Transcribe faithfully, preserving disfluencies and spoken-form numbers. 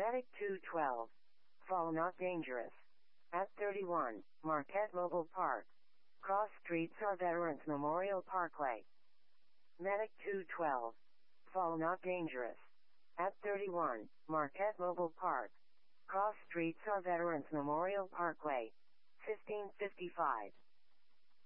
Medic two twelve. Fall not dangerous. At thirty-one, Marquette Mobile Park. Cross streets are Veterans Memorial Parkway. Medic two twelve. Fall not dangerous. At thirty-one, Marquette Mobile Park. Cross streets are Veterans Memorial Parkway. fifteen fifty-five.